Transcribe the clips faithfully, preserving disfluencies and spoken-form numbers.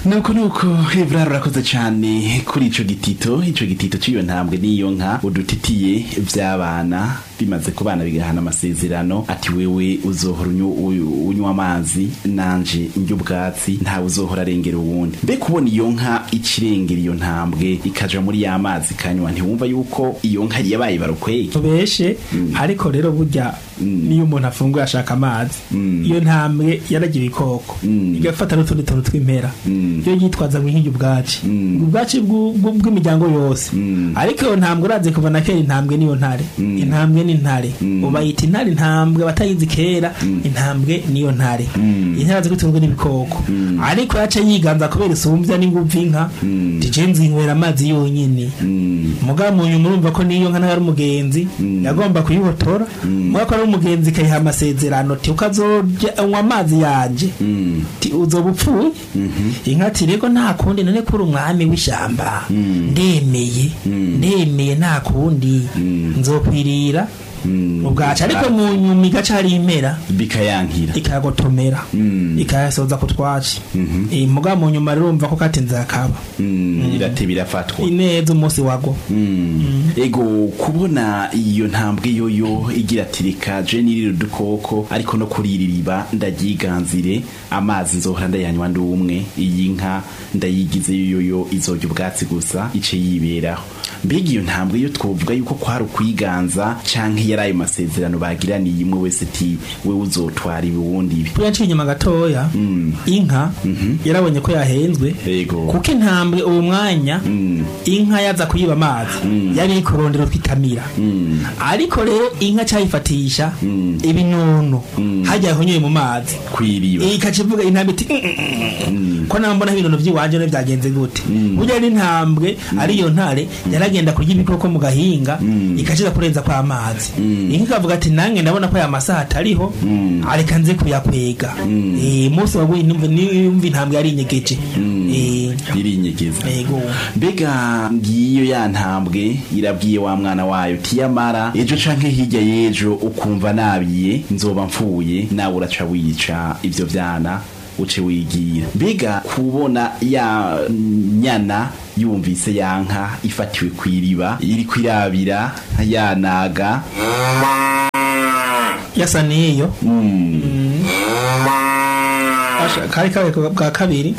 nuko nuko Evra rakoze cyane kuri ico gitito ico gitito ciyo ntambwe niyo nka udutitiye vy'abana bimaze kubana bigahana amasezerano ati wewe uzohora unywa amazi nanje njye ubwatsi nta uzohora arengera uwundi mbe kubona iyo nka ikirengera iyo ntambwe ikaja muri ya mazi kanywa ntiwumva yuko iyo nka yabaye barukweke beshe mm. ariko rero burya mm. niyo umuntu afunguye ashaka amazi mm. iyo ntambwe yaragira ikoko mm. igafata n'utundi tuntu tw'impera mm. iyo yitwaza nk'inyo ubwaci mm. ubwaci bw'imiryango yose mm. ariko iyo ntambwe uraze kuva na kera intambwe niyo ntare mm. intambwe ni ntare mm. ubayita intare intambwe batayizi kera mm. intambwe niyo ntare mm. intare zigutunzwe n'ibikoko mm. ariko yaca yiganza kubera isumbya n'inguvu inka mm. tijenzi inywera amazi yonyine mm. muga munyu murumva ko niyo nka ari umugenzi mm. yagomba kuyihotora mm. muga ko ari umugenzi kayiha amasezerano ti ukazorya anywa amazi yanje mm. ti uzobupfuye mm -hmm. inka ati rego nta kundi none kuri umwami w'ishamba mm. ndemeye mm. ndemeye nta kundi mm. nzokwirira Mm. ubwaca ariko mu nyuma igacari impera bikayankira ikagotomera mm. ikayasoza kutwaci mm -hmm. e, muga mu nyuma rumva ko katenza akaba mm. mm. irate birafatwa ineza umunsi wago mm. mm. ego kubona iyo ntambwe yoyo igira tirika je niriro dukoko ariko no kuriririba ndagiganzire amazi nzohora ndayanywa ndumwe iyi nka ndayigize yoyo izojya ubwatsi gusa ice yiberaho mbega iyo ntambwe yo twovuga yuko kwari ukwiganza canke yarayo masezerano bagiraniye imwe wese ti we uzotwara ibiwundi ibi yaciye inyuma gatoya mm. inka mm -hmm. yarabonye ko yahenzwe kuko intambwe uwo mwanya mm. inka yaza kuyiba amazi mm. yari ikorondero twitamira mm. ariko rero inka cyayifatisha mm. ibinono mm. hajya honyoye mu mazi kwiriba ikacivuga intambwe iti mm. ko nambona ibinono by'iwanje no byagenze gute mm. burya ni intambwe mm. ari yo ntare yaragenda kurya ibikoko mu gahinga mm. ikaciza kurenza kwa amazi mm. inka kavuga ati nange ndabona ko ya masaha atariho mm. areka nze kuyakwega mm. eh musi waguye nimva intambwe yari inyegeje mm. eh iri inyegeza yego mbega ngiyo ya ntambwe irabwiye wa mwana wayo tiyamara ejo canke hirya yejo ukumva nabiye nzoba mfuye nawe uraca wica ivyo vyana uce wigira mbega kubona ya nyana yumvise yanka ifatiwe kwiriba iri kwirabira yanaga yasa niyo mm. mm. asha kari kawe bwa kabiri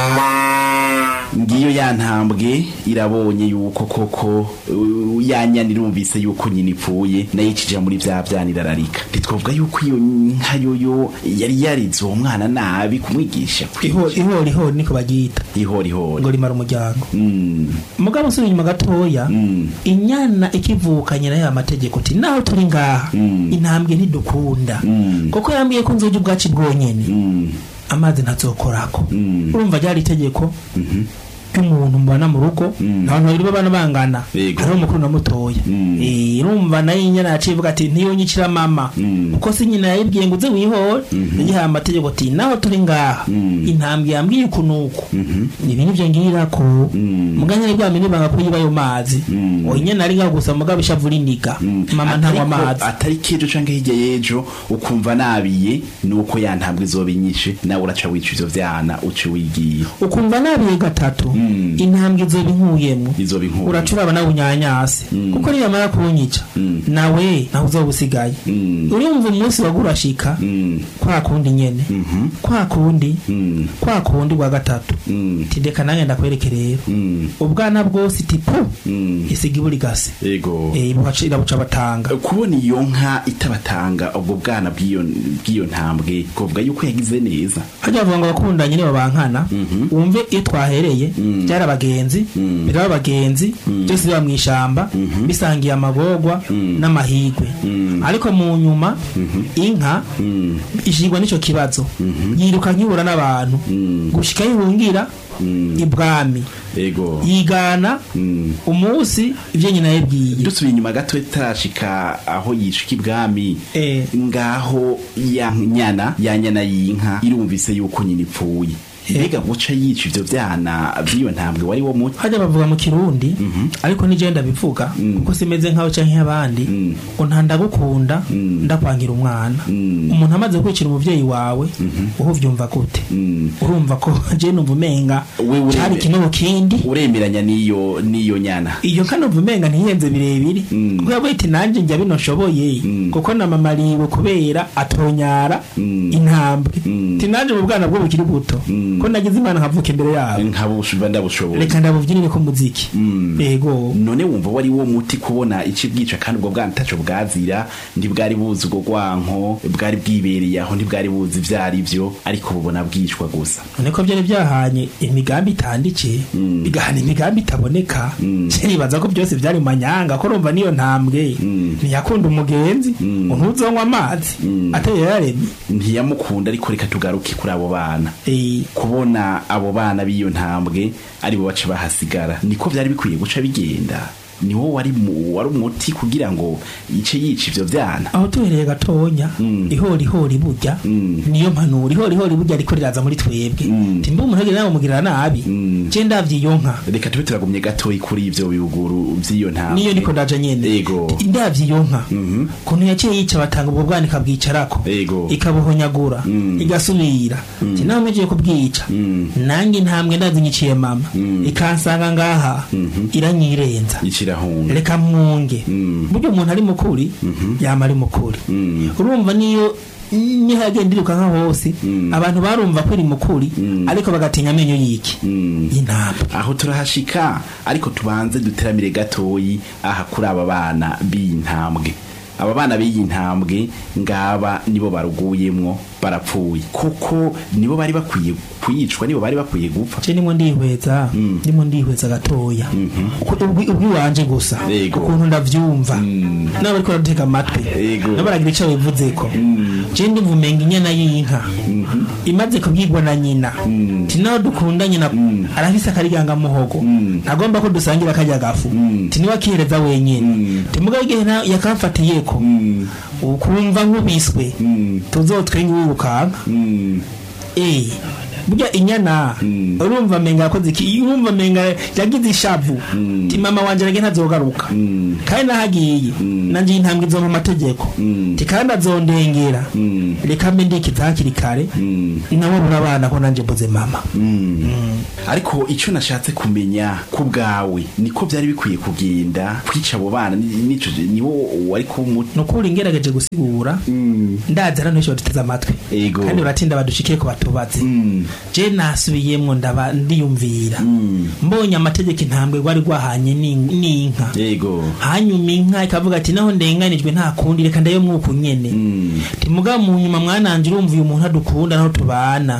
ngiyo ya ntambwe irabonye yuko koko yanya nirumvise yuko nyine ipfuye nayicije muri vya vyanira rarika titwovuga yuko iyo nka yoyo yari yarizo umwana nabi kumwigisha iho iho iho niko bagita iho iho ngo rimara umuryango mm. mugabo so inyuma gatoya mm. inyana ikivukanye na ya mategeko ti naho turi ngaha mm. intambwe ntidukunda mm. koko yambwiye ko nzoje ubwaci bwonyene mm. amazi ntazokorako mm. urumva ryari itegeko mhm mm umuntu mbana mu rugo mm. naho ntiri babana bangana ari umukuru na mutoya mm. eh urumva nayo nyana yacivuga ati ntiyo nyicira mama mm. uko si nyina yibwiye ngo uze wihora mm -hmm. yagiha amategeko ati naho turi ngaha mm. intambwe yambwiye kunuko mm -hmm. ni bintu byo ngira ko mm. muganya ni bwamenye banga kuyiba yo mazi mm. o nyana ari gusa mugabo ishavura iniga mm. mama nta amazi atari kejo canke hirya yejo ukumva nabiye nuko ya ntambwe zobinyishe nawe uraca wica ivyo vyana uci wigiye ukumva nabiye gatatu mm. Mm. intambwe zo binkuyemo izo binkuyemo uracuraba na unyanyase mm. kuko niyo mara kunyica mm. nawe naho uzobusigaye mm. urumva umunsi wagurashika mm. kwa kundi nyene mm -hmm. kwa kundi mm. kwa kundi wa gatatu mm. tideka nange ndakwerekerera mm. ubwana bwose tipu mm. isigiburi gase yego eh buhacira buca batanga kubona iyo nka itabatanga ubwo bwana bwiyo bwiyo ntambwe kuvuga yuko yagize neza hajya bavuga ngo bakundanye nibo bankana mm -hmm. umve itwahereye mm. byara abagenzi mm. bira abagenzi byose mm. biba mwishamba mm -hmm. bisangiye amabogwa mm. n'amahigwe mm. ariko mu nyuma mm -hmm. inka mm. ishigwa nico kibazo mm -hmm. yiruka nkibura n'abantu mm. gushika yihungira mm. ibwami ego yigana mm. umunsi ivyo nyina yebwiye dusubiye inyuma gato itashika aho yishika ibwami eh. ngaho ya nyana ya nyana y'inka irumvise yuko nyina ipfuye mbega guca yica ivyo vyana vy'iyo ntambwe wari wo muti hajya bavuga mu kirundi ariko nije ndabivuga kuko simeze nkaho canke abandi ngo ntandagukunda ndakwangira umwana umuntu amaze kwicira umuvyeyi wawe uho vyumva gute urumva ko je numva umenga cyari kino kindi uremeranya niyo niyo nyana iyo kana numva umenga ntiyenze birebire kuko yabwite nanje njya bino nshoboye kuko na mama liwe kubera atonyara intambwe tinanje mu bwana bwo bukiri buto ko nagize imana nkavuka imbere yawe nkabushuba ndabushoboye reka ndabuvyinire ko muziki yego none wumva wari wo muti kubona iki bwica kandi ubwo bwana taco bwazira ndi bwari buzi ubwo gwanko bwari bwibereye aho ndi bwari buzi vyari byo ariko bubona bwicwa gusa none ko byari byahanye imigambi itandike bigahana imigambi itaboneka cyaribaza ko byose byari manyanga ko rumva niyo ntambwe ntiyakunda umugenzi untuzonywa amazi ateye yaremye ntiyamukunda ariko reka tugaruke kuri abo bana kubona abo bana b'iyo ntambwe ari bo baca bahasigara niko byari bikwiye guca bigenda ni wo wari mu wari umuti kugira ngo ice yica ivyo vyana aho tuhereye gatonya ihori hori burya niyo mpanura ihori hori burya ariko riraza muri twebwe timba umuntu agera nawe mugirira nabi je ndavyiyonka reka tube turagumye gatoyi kuri ivyo bibuguru vy'iyo ntambwe niyo niko ndaje nyene ndavyiyonka kuntu yaciye yica batanga ubwo bwanika bwicarako ikabuhonyagura igasubira tinaho meje kubwica nange ntambwe ndazinyiciye mama ikansanga ngaha iranyirenza reka mwunge buryo umuntu ari mukuri yama ari mukuri urumva niyo ni hagendiruka nka hose abantu barumva ko iri mukuri ariko bagatinya amenyo yiki intambwe aho turahashika ariko tubanze duteramire gatoyi aha kuri aba bana b'intambwe aba bana b'intambwe ngaba nibo baruguyemwo barapfuye kuko nibo bari bakwiye kuyicwa nibo bari bakwiye gupfa je nimwe ndihweza nimwe ndihweza gatoya uko ubwi wanje gusa ukuntu ndavyumva nabo ariko rateka amatwi nabaragira ico bivuze ko je ndivumenga inyana y'inka imaze kubwirwa na nyina tinaho dukunda nyina arafise akariganga muhogo agomba ko dusangira kajya gafu tiniwa kihereza wenyene timuga igihe yakamfatiye ko ukumva nkubiswe tuzotwenga wirukanka eh burya inyana urumva menga yakoze iki urumva menga yagize ishavu ti mama wanje rage ntazogaruka kandi nahagiye nanje intambwe zo mu mategeko ti kandi azondengera reka mbe ndikizakiri kare nawe burabana ko nanje mbuze mama ariko ico nashatse kumenya ku bwawe niko byari bikwiye kugenda kwica abo bana nico niwo wari ku muti no kuri ngerageje gusigura ndazara no cyo tuteza amatwi kandi uratinda badushikiye ko batubaze je nasubiyemwo ndaba ndiyumvira mbonye amategeko intambwe gwari gwahanye n'inka yego hanyuma inka ikavuga ati naho ndenganijwe nta kundi reka ndayo mwuko nyene timuga mu nyuma mwananje urumva uyu muntu adukunda naho tubana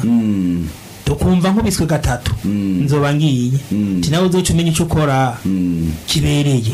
tukumva nkubiswe gatatu nzoba ngiye tinawe uzoca umenya ico ukora kibereye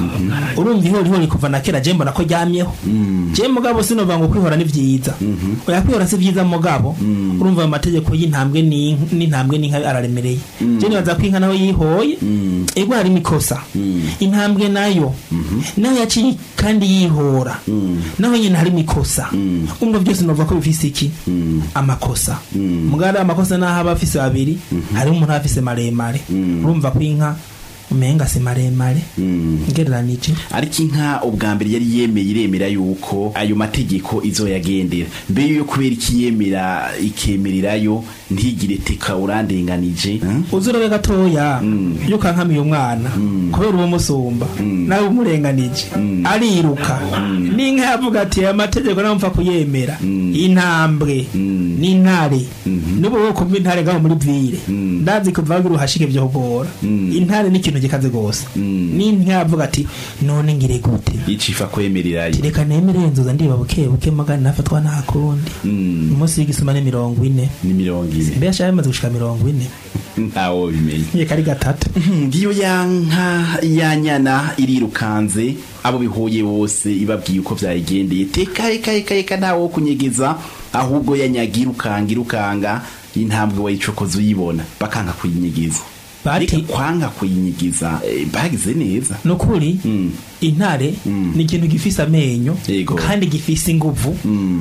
urumva ihori hori kuva na kera je mbona ko ryamyeho je mugabo sinova ngo kwihora ni vyiza oya kwihora si vyiza mugabo urumva amategeko y'intambwe ni n'intambwe ni nka araremereye je nibaza kwinka naho yihoye ego hari mikosa intambwe nayo nayo yaci kandi yihora naho nyine hari mikosa umva byose nova ko bifise iki amakosa mugara amakosa naho abafise babiri hari umuntu afise maremare urumva kwinka umenga se maremare ngereranije ariko inka ubwa mbere yari yemeye iremera yuko ayo mategeko izo yagendera mbere yo kubera ikiyemera ikemererayo ntigire teka urandenganije uzurebe gatoya yo kankamiye umwana kubera uwo musumba nawe umurenganije ariruka n'inka yavuga ati amategeko namfa kuyemera intambwe n'intare nubo boko bw'intare gaho muri bwire ndazi kuva uruhashike byo gora intare n'ikintu gikaze gose n'inka yavuga ati none ngire gute icifa kwemererayo reka nemere nzoza ndiba buke buke magana nafatwa nta kundi umunsi w'igisuma ne mirongo ine ni mirongo ine mbere cyane maze gushika mirongo ine ntawo bimenye ye kari gatatu ngiyo yanka yanyana irirukanze abo bihoye bose ibabwiye uko byayigendeye teka eka eka eka ntawo kunyegeza ahubwo yanyagira ukanga ukanga intambwe wayicokoza uyibona bakanka kuyinyegeza bati kwanga kuyinyigiza e, bagize neza nokuri mm. intare mm. ni ikintu gifise amenyo kandi gifise inguvu mm.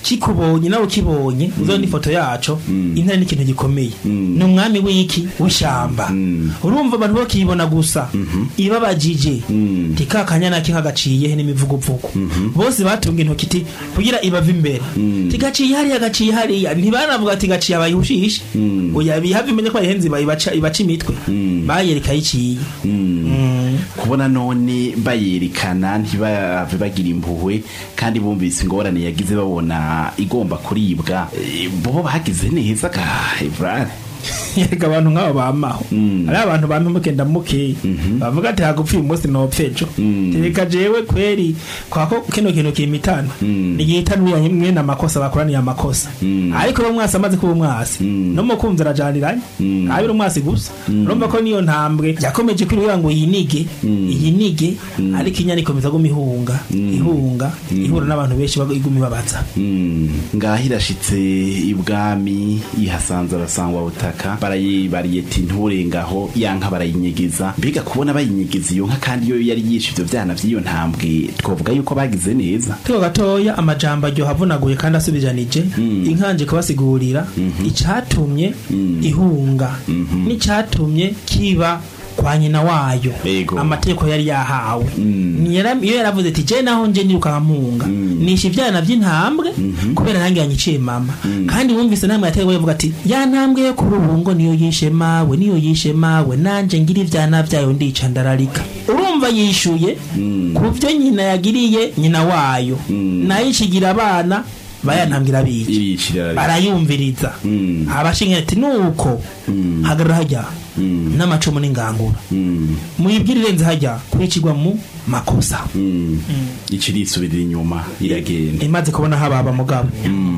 kikubonye nawe kibonye uzone ifoto yaco intare n'ikintu gikomeye ni umwami w'iki w'ishamba urumva abantu bakibona gusa ibabajije tikakanyana kikagaciye he n'imivuguvugo bose batunga intoki ti kugira ibava imbere tigaciye hari agaciye hari ntibanavuga ati gaciye abayushishe oya bihavi menye ko yihenze bayibaca ibaca imitwe bayereka yiciye kubona none bayerekana ntibave bagira impuhwe kandi bumvise ingorane yagize babona igomba kuribwa bo bagize neza ka Ibrahim yega abantu nk'abo bamaho ari abantu bamwe mukenda muke bavuga ati hagupfa umunsi nopfejo tereka jewe kweri kwako kino kintu kimitana nigihitana mwe na makosa bakoraniye amakosa ariko bo mwasi amaze kuba mwasi no mukunze arajaniranye abiri umwasi gusa urumva ko niyo ntambwe yakomeje kwirira ngo yinige yinige ariko inyana ikomeza gumihunga ihunga ihura n'abantu benshi bagumi babaza ngahirashitse ibwami ihasanze arasangwa butaka barayi bariyeti nturengaho yanka barayinyegeza mbega kubona bayinyegeza iyo nka kandi yo yari yishe ivyo vyana vy'iyo ntambwe twovuga yuko bagize neza tiko gatoya amajambo aryo havunaguye kandi asubijanije inkanje kubasigurira icatumye ihunga n'icatumye kiba kwa nyina wayo amategeko yari yahawe iyo yaravuze ati je naho nje ndiruka mpunga nishe ivyana vy'intambwe kubera nange yanyiciye mama kandi wumvise namwe yategeko yavuga ati ya ntambwe yo kurubungo niyo yishe mawe niyo yishe mawe nanje ngira ivyana vyayo ndica ndararika urumva yishuye kuvyo nyina yagiriye nyina wayo nayishigira abana bayantambira biki barayumviriza abashinga ati nuko hagarara hajya n'amacumu n'ingangura muyibwirire nze hajya kurikirwa mu makosa ikiri isubirira inyuma iragenda imaze kubona hababa mugabo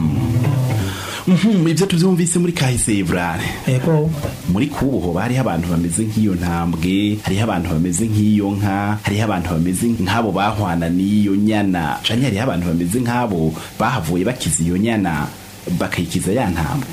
Mhm ivyo tuvyumvise muri kahise Ibrahim ego muri kubuho bari abantu bameze nk'iyo ntambwe hari abantu bameze nk'iyo nka hari abantu bameze nk'abo bahwana n'iyo nyana canke hari abantu bameze nk'abo bahavuye bakiza iyo nyana bakayikiza ya ntambwe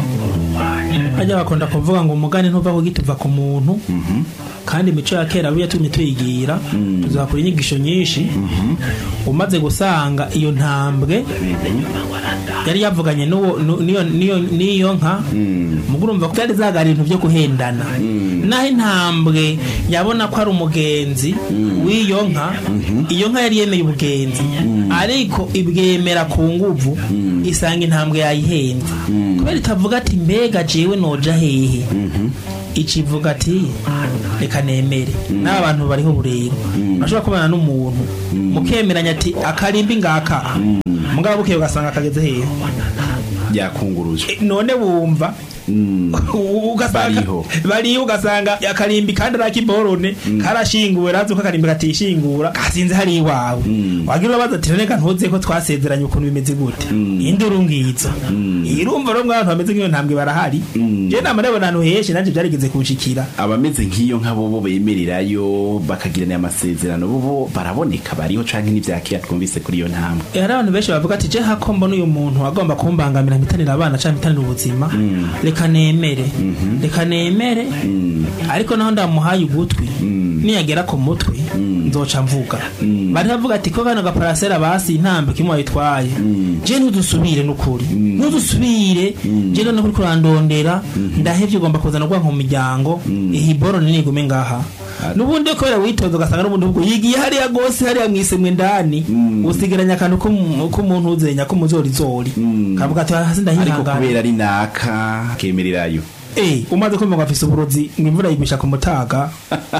ajya bakunda kuvuga ngo umugani ntuva ko gituva ku muntu kandi imico ya kera biya tumye tuyigira tuzakora inyigisho nyinshi umaze gusanga iyo ntambwe yari yavuganye niyo niyo niyo nka mugurumva ko yari zagara ibintu byo kuhendana naho intambwe yabona ko ari umugenzi w'iyo nka iyo nka yari yemeye ubugenzi ariko ibwemera ku nguvu isanga intambwe yayihenze kubera itavuga ati mbega jewe noja hehe ikivuga ati reka nemere n'aba bantu bariho burego bashobora kubana n'umuntu mukemeranya ati akarimbi ngaka mugabo buke ugasanga akageze hehe yakunguruje none wumva ugasanga bari ugasanga yakarimbi kandi arakiborone karashinguwe razo ko karimbi katishingura kasinze hari iwawe wagira baza ati none kantoze ko twasezeranye ukuntu bimeze gute induru ngizo irumva ro mwana bameze nk'iyo ntambwe barahari je namare bonano heshe nanje byarigeze kunshikira abameze nk'iyo nkabo bo bemererayo bakagirana amasezerano bo baraboneka bariho canke n'ivyakira twumvise kuri iyo ntambwe era abantu benshi bavuga ati je hakombo n'uyu muntu agomba kumbangamira mitanira abana canke mitanira ubuzima reka nemere reka nemere ariko naho ndamuhaye ugutwi niyagera ku mutwe nzoca mvuga bari bavuga ati ko kana gaparasera basi intambwe kimwe yitwaye je ntudusubire n'ukuri ntudusubire je no kuri kurandondera ndahevye ugomba kuzana gwa nko miryango ihiboro nigume ngaha nubundi ko witoza ugasanga n'ubundi ubwo yigiye hari ya gose hari ya mwisemwe ndani usigeranya kantu ko ko umuntu uzenya ko muzori zori kavuga ati hasi ndahihangana ariko kubera ari naka kemererayo eh umaze kumva ngo afise uburozi ngimvura yigwisha ku mutaga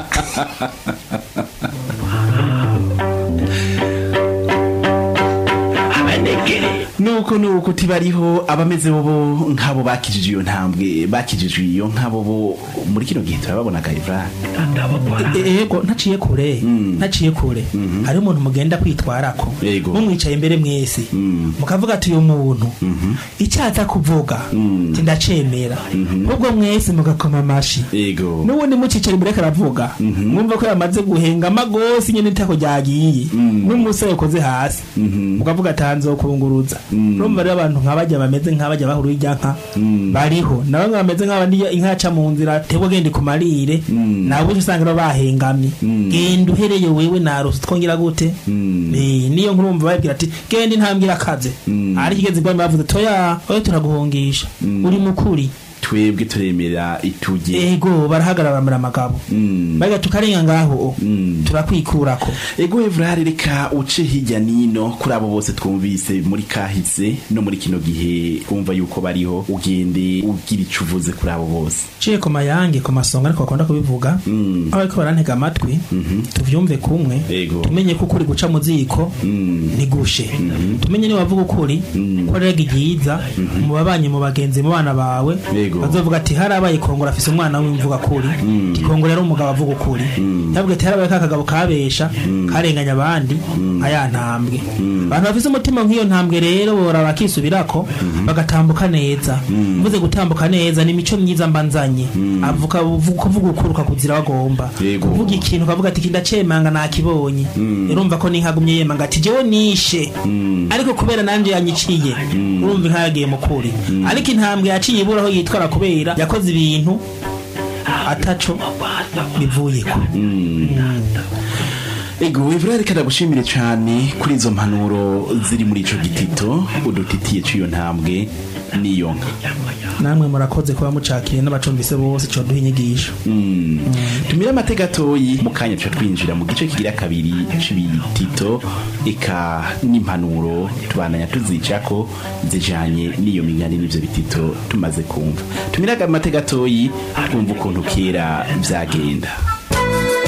nuko nuko tibariho abameze bobo nkabo bakijije iyo ntambwe bakijije iyo nkabo bo muri kino gihe turababona Gaivra ego ntaciye kure ntaciye kure hari umuntu mugenda kwitwarako mumwicaye imbere mwese mukavuga ati uyu muntu icyaza kuvuga tindacemera ubwo mwese mugakoma amashi ego nubundi mucicira imbere karavuga mwumva ko yamaze guhenga amagose nyene ntako ryagiye n'umusore ukoze hasi mukavuga atanze okunguruza urumva rero abantu nk'abajya bameze nk'abajya bahuru y'inka bariho nabo bameze nk'abandi inka yaca mu nzira tebo gende ku marire nabo usanga no bahengamye genda uhereye wewe narose twongera gute eh niyo nkurumva babwira ati genda intambwira kaze ari kigeze bwa bavuze toya oyo turaguhongisha uri mukuri twebwe turemera ituje ego barahagarara bamara amagabo mm. baga tukarenga ngaho mm. turakwikurako ego Evrard reka uce hirya nino kuri abo bose twumvise muri kahise no muri kino gihe umva yuko bariho ugende ugira icuvuze kuri abo bose ciye ko mayange ko masonga ariko bakunda kubivuga mm. ariko barantega amatwi mm -hmm. tuvyumve kumwe ego. Tumenye ko kuri guca mu ziko mm. nigushe mm -hmm. tumenye ni wavuga ukuri mm. ko rega igiza mm -hmm. mu babanye mu bagenzi mu bana bawe ego. Bazovuga ati harabaye Kongora afise umwana w'imvuga kuri mm. Kongora ari umugabo avuga ukuri mm. yavuga ati harabaye kakagabo kabesha mm. karenganya abandi mm. aya ntambwe mm. abantu bafise umutima nk'iyo ntambwe rero bora bakisubirako mm. bagatambuka neza mvuze mm. gutambuka neza ni mico myiza mbanzanye mm. avuga kuvuga ukuruka kuzira bagomba kuvuga ikintu kavuga ati kindacemanga nakibonye mm. urumva ko ninkagumye yemanga ati jewe nishe mm. ariko kubera nanje yanyiciye mm. urumva inkayagiye mukuri mm. ariko intambwe yaciye iburaho yitwara kubera yakoze ibintu ataco bivuyeko mm. ego Evrard kada gushimire cyane kuri izo mpanuro ziri muri ico gitito udutitiye ciyo ntambwe niyo nka namwe murakoze kuba mucakiye n'abacumbise bose cyo duha inyigisho mm. mm. tumira amategatoyi mu kanya cyo twinjira mu gice kigira kabiri c'ibitito eka n'impanuro tubananya tuzicako zijanye niyo migani n'ivyo bitito tumaze kumva tumira amategatoyi twumva ukuntu kera vyagenda.